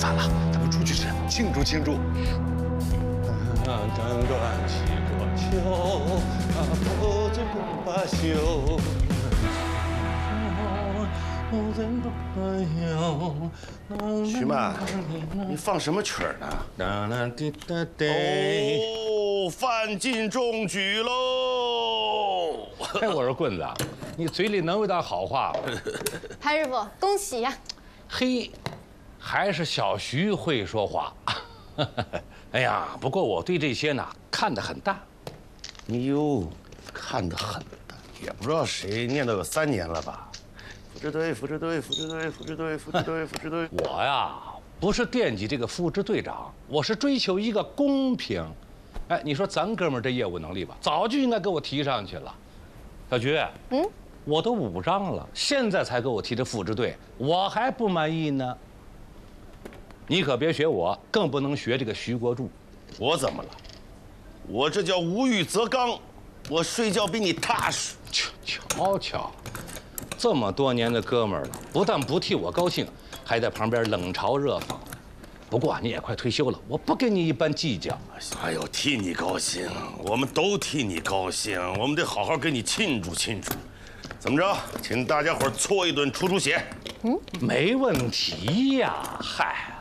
饭了，咱们出去吃，庆祝庆祝。 短短几个秋，不知不罢休。 徐曼，你放什么曲儿呢？哦，范进中举喽！ 哎，我说棍子啊，你嘴里能有点好话吗？ 潘师傅，恭喜呀！ 嘿，还是小徐会说话。哎呀，不过我对这些呢看得很淡。 你哟，看得很淡，也不知道谁念叨个3年了吧？复制队，复制队，复制队，复制队，复制队，复制队。 我呀，不是惦记这个副支队长，我是追求一个公平。哎，你说咱哥们儿这业务能力吧，早就应该给我提上去了。小徐，我都5张了，现在才给我提这副支队，我还不满意呢。你可别学我，更不能学这个徐国柱。 我怎么了？我这叫无欲则刚，我睡觉比你踏实。 瞧瞧，这么多年的哥们儿了，不但不替我高兴，还在旁边冷嘲热讽。不过你也快退休了，我不跟你一般计较。 哎呦，替你高兴，我们都替你高兴，我们得好好给你庆祝庆祝。怎么着，请大家伙搓一顿出血。 没问题呀，嗨。